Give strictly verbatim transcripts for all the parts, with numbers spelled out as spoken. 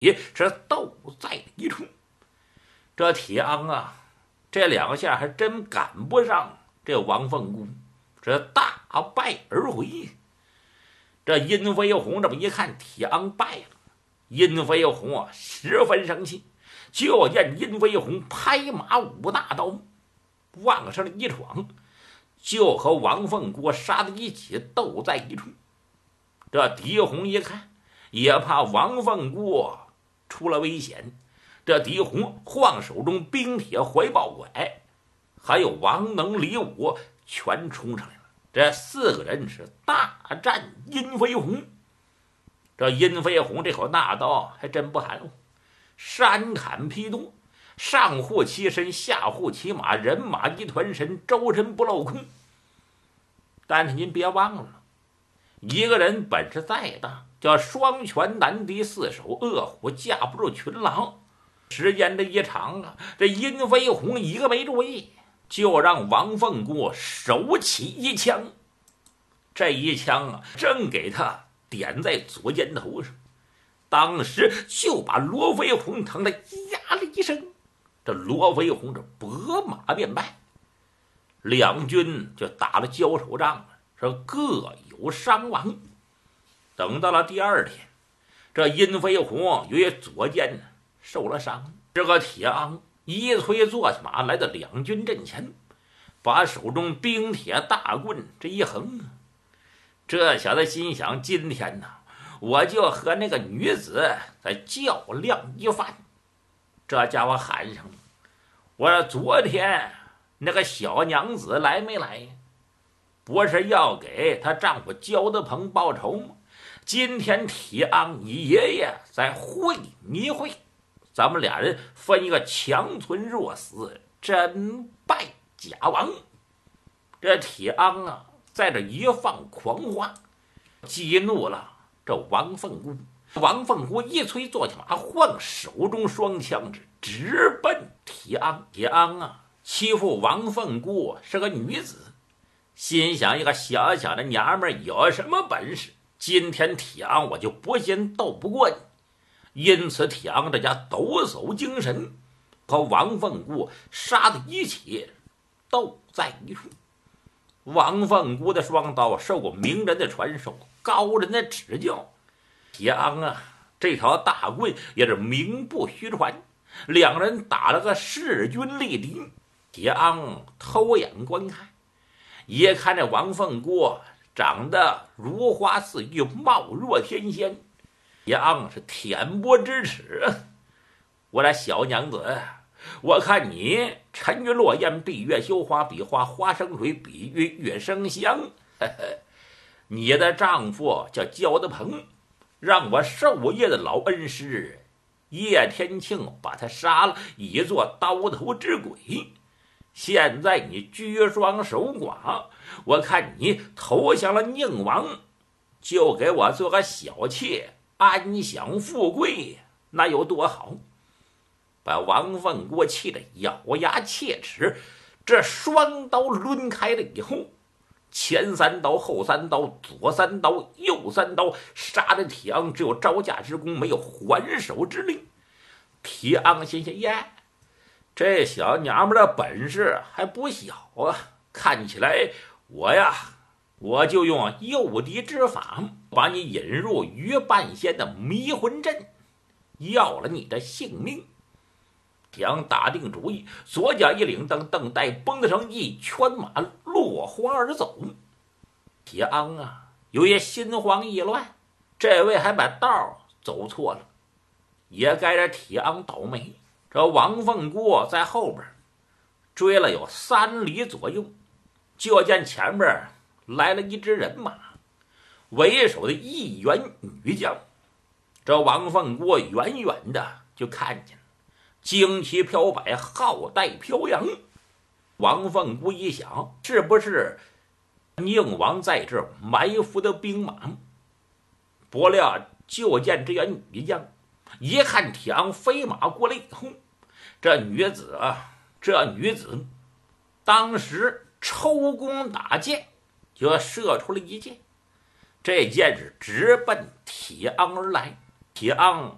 也是斗在一处。这铁昂啊，这两下还真赶不上这王凤姑，这大败而回。这殷飞鸿这么一看，铁昂败了，殷飞鸿啊十分生气，就见殷飞鸿拍马舞大刀，往上一闯，就和王凤姑杀在一起，斗在一处。这狄红一看，也怕王凤姑出了危险，这狄红晃手中冰铁怀抱拐，还有王能、李武全冲上来了。这四个人是大战殷飞鸿。这殷飞鸿这口大刀还真不含糊，山砍劈多，上护其身，下护其马，人马一团神，周身不露空。但是您别忘了，一个人本事再大，叫双拳难敌四手，饿虎架不住群狼。时间这一长啊，这殷飞鸿一个没注意，就让王凤姑手起一枪。这一枪啊，正给他点在左肩头上，当时就把罗飞鸿疼得呀了一声。这罗飞鸿这拨马便败，两军就打了交手仗了，是各有伤亡。等到了第二天，这殷飞鸿由于左肩受了伤，这个铁昂一催坐下马，来到两军阵前，把手中冰铁大棍这一横，这小子心想，今天呢，我就和那个女子再较量一番。这家伙喊上了，我说昨天那个小娘子来没来？不是要给她丈夫焦德鹏报仇吗？今天铁昂你爷爷再会你一会，咱们俩人分一个强存弱死，真败假亡。这铁昂啊，在这一放狂话，激怒了这王凤姑。王凤姑一催坐下马，晃手中双枪指直奔铁昂。铁昂啊，欺负王凤姑是个女子，心想一个小小的娘们有什么本事？今天铁昂我就不信斗不过你。因此铁昂这家抖擞精神，和王凤姑杀在一起，斗在一处。王凤姑的双刀受过名人的传授，高人的指教，铁昂啊这条大棍也是名不虚传。两人打了个势均力敌。铁昂偷眼观看，一看这王凤姑长得如花似玉，貌若天仙，铁昂是恬不知耻。我的小娘子，我看你沉鱼落雁，闭月羞花，比花花生水，比喻月生香。呵呵，你的丈夫叫焦德鹏，让我授业的老恩师叶天庆把他杀了，以做刀头之鬼。现在你居双守寡，我看你投降了宁王，就给我做个小妾，安享富贵，那有多好？把王凤姑气得咬牙切齿，这双刀抡开了以后，前三刀，后三刀，左三刀，右三刀，杀的铁昂只有招架之功，没有还手之力。铁昂心想，耶，这小娘们的本事还不小啊！看起来我呀，我就用诱敌之法，把你引入鱼半仙的迷魂阵，要了你的性命。铁昂打定主意，左脚一领蹬，蹬带绷得成一圈马，落荒而走。铁昂啊，有些心慌意乱，这位还把道走错了，也该这铁昂倒霉。这王凤姑在后边追了有三里左右，就见前面来了一支人马，为首的一员女将。这王凤姑远远的就看见了，旌旗飘摆，号带飘扬。王凤姑一想，是不是宁王在这埋伏的兵马？不料就见这员女将一看铁昂飞马过来以后，这女子啊，这女子当时抽弓打箭，就射出了一箭，这箭是直奔铁昂而来。铁昂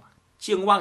竟望